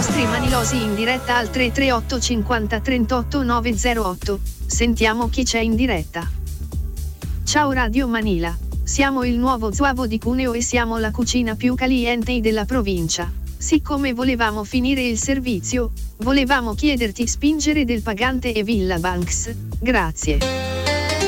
nostri manilosi in diretta al 338 50 38 908. Sentiamo chi c'è in diretta. Ciao Radio Manila, siamo il nuovo Zuavo di Cuneo e siamo la cucina più caliente della provincia. Siccome volevamo finire il servizio, volevamo chiederti spingere del pagante e Villa Banks. Grazie.